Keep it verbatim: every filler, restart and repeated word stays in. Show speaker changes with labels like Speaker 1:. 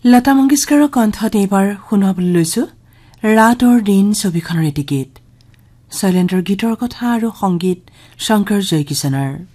Speaker 1: লতা মংগেশকাৰৰ কণ্ঠত এইবাৰ শুনাবলৈ লৈছো ৰাত অৰ দিন ছবিখনৰ এটি গীত। শৈলেন্দ্ৰৰ গীতৰ কথা আৰু সংগীত শংকৰ জয়কিশনৰ।